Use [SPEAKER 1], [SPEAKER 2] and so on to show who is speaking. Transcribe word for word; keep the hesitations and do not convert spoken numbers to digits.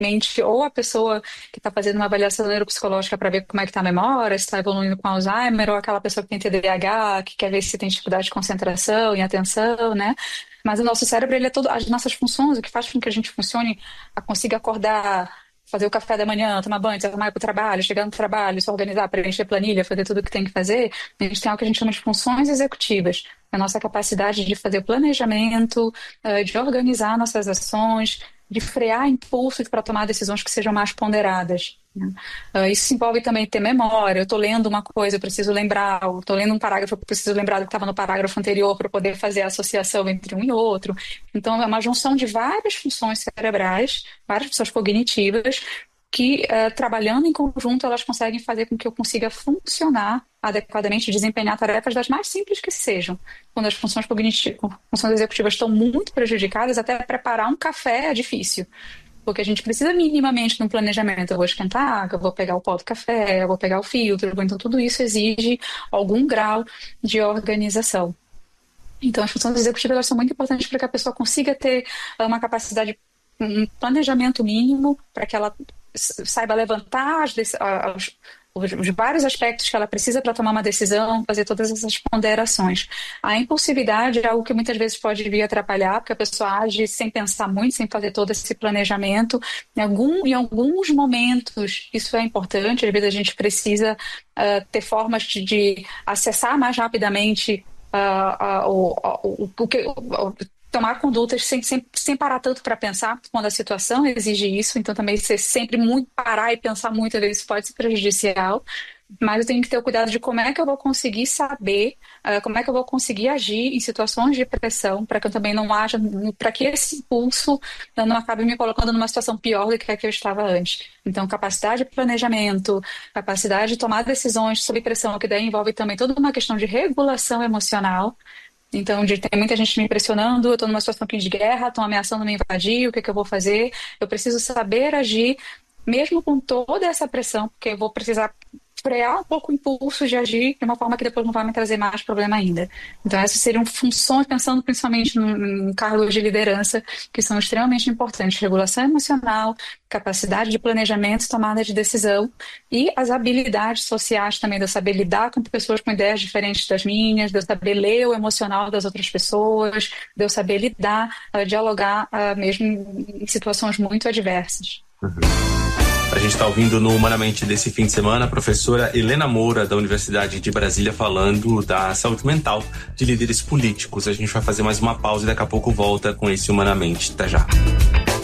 [SPEAKER 1] mente ou a pessoa que está fazendo uma avaliação neuropsicológica para ver como é que está a memória, se está evoluindo com Alzheimer, ou aquela pessoa que tem T D A H, que quer ver se tem dificuldade de concentração e atenção, né? Mas o nosso cérebro, ele é todo, as nossas funções, o que faz com que a gente funcione, a consiga acordar, fazer o café da manhã, tomar banho, se arrumar para o trabalho, chegar no trabalho, se organizar, preencher planilha, fazer tudo o que tem que fazer, a gente tem algo que a gente chama de funções executivas. A nossa capacidade de fazer o planejamento, de organizar nossas ações, de frear impulsos para tomar decisões que sejam mais ponderadas. Isso envolve também ter memória. Eu estou lendo uma coisa, eu preciso lembrar, eu estou lendo um parágrafo, eu preciso lembrar do que estava no parágrafo anterior para poder fazer a associação entre um e outro. Então, é uma junção de várias funções cerebrais, várias funções cognitivas, que, uh, trabalhando em conjunto, elas conseguem fazer com que eu consiga funcionar adequadamente, desempenhar tarefas das mais simples que sejam. Quando as funções cognitivas, funções executivas estão muito prejudicadas, até preparar um café é difícil. Porque a gente precisa minimamente de um planejamento. Eu vou esquentar a água, eu vou pegar o pó do café, eu vou pegar o filtro. Então, tudo isso exige algum grau de organização. Então, as funções executivas elas são muito importantes para que a pessoa consiga ter uma capacidade, um planejamento mínimo, para que ela saiba levantar as, as, os, os vários aspectos que ela precisa para tomar uma decisão, fazer todas essas ponderações. A impulsividade é algo que muitas vezes pode vir atrapalhar, porque a pessoa age sem pensar muito, sem fazer todo esse planejamento. Em, algum, em alguns momentos isso é importante, às vezes a gente precisa uh, ter formas de, de acessar mais rapidamente uh, uh, o, o, o, o que... O, tomar condutas sem, sem, sem parar tanto para pensar quando a situação exige isso. Então também ser sempre muito parar e pensar muito, às vezes pode ser prejudicial, mas eu tenho que ter o cuidado de como é que eu vou conseguir saber, uh, como é que eu vou conseguir agir em situações de pressão, para que eu também não haja, para que esse impulso não acabe me colocando numa situação pior do que a que eu estava antes. Então, capacidade de planejamento, capacidade de tomar decisões sob pressão, que daí envolve também toda uma questão de regulação emocional. Então, de, tem muita gente me pressionando, eu estou numa situação aqui de guerra, estão ameaçando me invadir, o que, é que eu vou fazer? Eu preciso saber agir, mesmo com toda essa pressão, porque eu vou precisar frear um pouco o impulso de agir de uma forma que depois não vai me trazer mais problema ainda. Então, essas seriam funções, pensando principalmente em cargos de liderança, que são extremamente importantes. Regulação emocional, capacidade de planejamento e tomada de decisão, e as habilidades sociais também, de eu saber lidar com pessoas com ideias diferentes das minhas, de eu saber ler o emocional das outras pessoas, de eu saber lidar, uh, dialogar, uh, mesmo em situações muito adversas.
[SPEAKER 2] Uhum. A gente está ouvindo no Humanamente desse fim de semana a professora Helena Moura, da Universidade de Brasília, falando da saúde mental de líderes políticos. A gente vai fazer mais uma pausa e daqui a pouco volta com esse Humanamente. Até já.